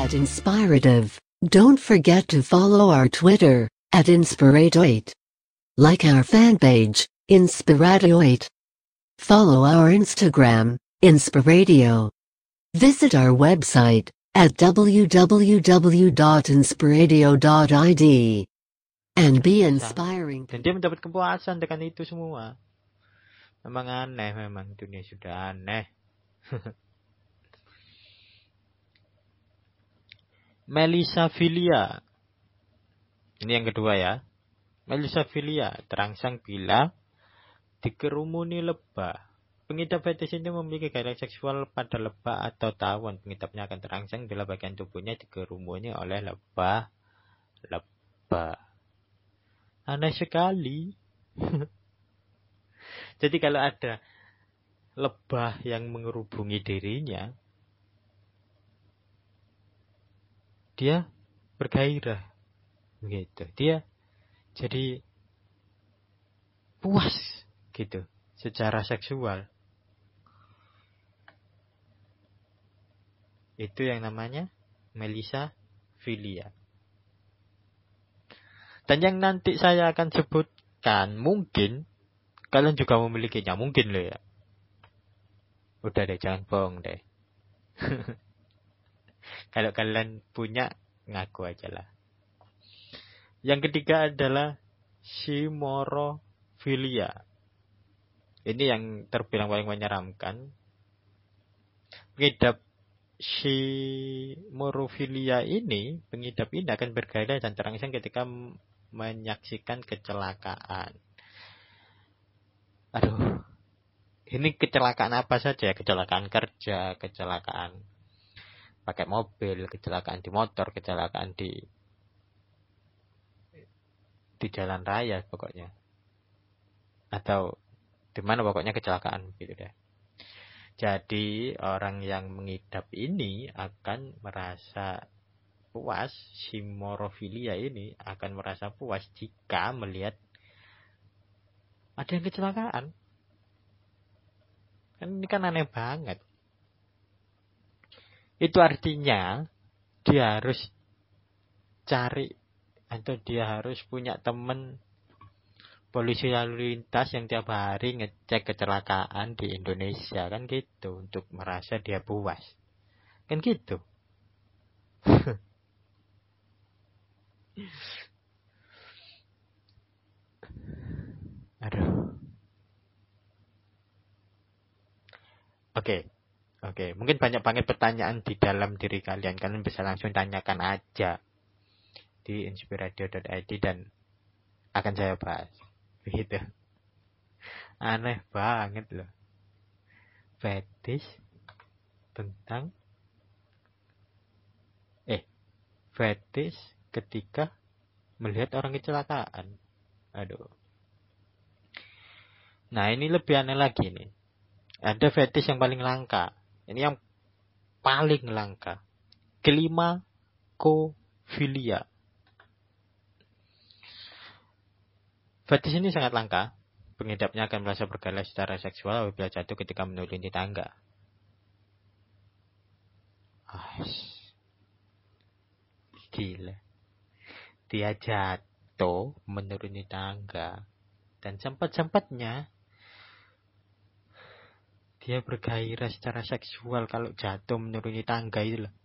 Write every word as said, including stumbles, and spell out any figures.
at Inspirative. Don't forget to follow our Twitter, at Inspiratoid. Like our fan page, Inspiratoid. Follow our Instagram, Inspiradio. Visit our website, at w w w dot inspiradio dot i d. And be inspiring. Dan dia mendapat kepuasan dengan itu semua. Memang aneh, memang dunia sudah aneh. Melisophilia. Ini yang kedua ya. Melisophilia terangsang bila dikerumuni lebah. Pengidap fetis ini memiliki gairah seksual pada lebah atau tawon. Pengidapnya akan terangsang bila bagian tubuhnya dikerumuni oleh lebah. Lebah. Aneh sekali. Jadi kalau ada lebah yang mengerubungi dirinya, dia bergairah. Begitu. Dia jadi puas gitu secara seksual. Itu yang namanya melisophilia. Dan yang nanti saya akan sebutkan, mungkin kalian juga memilikinya. Mungkin loh ya. Udah deh, jangan bohong deh. Kalau kalian punya, ngaku aja lah. Yang ketiga adalah chimerophilia. Ini yang terbilang paling menyeramkan. Pengidap chimerophilia ini, pengidap ini akan bergairah dan terangsang ketika menyaksikan kecelakaan. Aduh, ini kecelakaan apa saja ya? Kecelakaan kerja, kecelakaan pakai mobil, kecelakaan di motor, kecelakaan di di jalan raya pokoknya. Atau di mana pokoknya kecelakaan gitu deh. Jadi orang yang mengidap ini akan merasa puas, chimerophilia ini akan merasa puas jika melihat ada yang kecelakaan. Kan ini kan aneh banget. Itu artinya dia harus cari atau dia harus punya teman polisi lalu lintas yang tiap hari ngecek kecelakaan di Indonesia, kan gitu, untuk merasa dia puas. Kan gitu. Aduh. Oke. Oke, mungkin banyak banget pertanyaan di dalam diri kalian. Kalian bisa langsung tanyakan aja di inspiradio dot i d dan akan saya bahas. Begitu. Aneh banget loh. Fetis tentang eh fetis ketika melihat orang kecelakaan. Aduh. Nah, ini lebih aneh lagi nih. Ada fetis yang paling langka. Ini yang paling langka. Klimakophilia. Fetis ini sangat langka. Pengidapnya akan merasa bergairah secara seksual apabila jatuh ketika menuruni tangga. Ah, gila. Dia jatuh menuruni tangga. Dan sempat-sempatnya dia bergairah secara seksual kalau jatuh menuruni tangga itu loh.